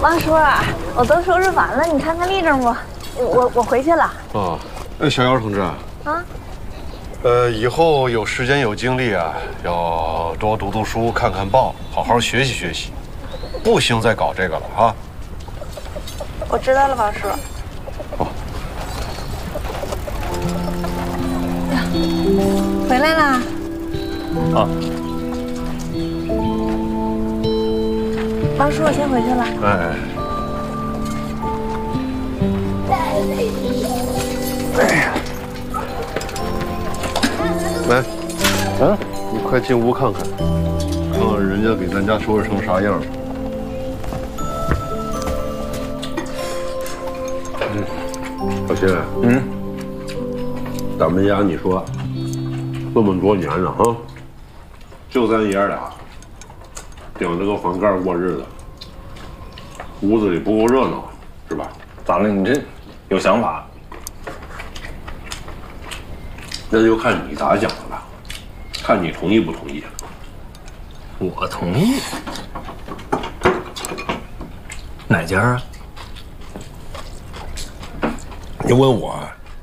王叔，我都收拾完了，你看看立正不？我回去了。 啊，小姚同志啊，以后有时间有精力啊，要多读读书，看看报，好好学习学习，不行再搞这个了啊。 我知道了，王叔。 哦。 呀，回来啦。 啊。 王叔，我先回去了。 哎。哎呀。来，你快进屋看看，看看人家给咱家收拾成啥样。小新，咱们家你说这么多年了哈，就咱爷俩顶着个房盖过日子，屋子里不够热闹，是吧？ 咋了？你这有想法？ 那就看你咋想的了，看你同意不同意。 我同意。哪家啊？ 你问我？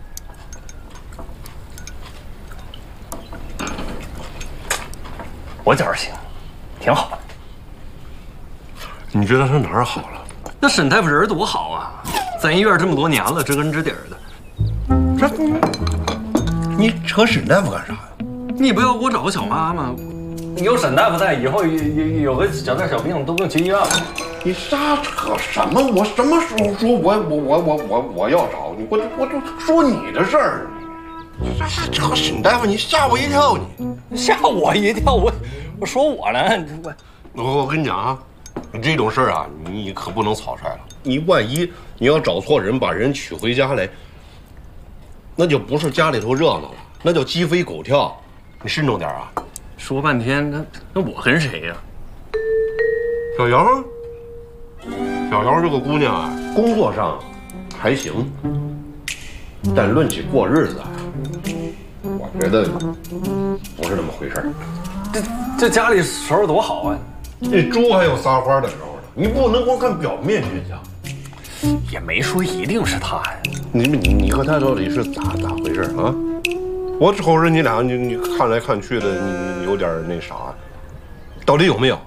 我觉着行，挺好的。 你觉得他哪儿好了？ 那沈大夫人多好啊，在医院这么多年了，知根知底的。 这，你扯沈大夫干啥呀？ 你不要给我找个小妈吗？有沈大夫在，以后有个小病小病都不用去医院了。 你瞎扯什么？我什么时候说我要找你？我就说你的事儿。你扯沈大夫，你吓我一跳！ 你吓我一跳！我说我呢， 我跟你讲啊，这种事儿啊，你可不能草率了。你万一你要找错人，把人娶回家来，那就不是家里头热闹了，那叫鸡飞狗跳。你慎重点啊！ 说半天，那我跟谁呀？ 小姚，小姚这个姑娘啊，工作上还行，但论起过日子啊，我觉得不是那么回事儿。 这家里收拾多好啊！ 这猪还有撒欢的时候呢，你不能光看表面现象。 也没说一定是他呀。 你和他到底是咋回事啊？我瞅着你俩，你看来看去的，你有点那啥，到底有没有？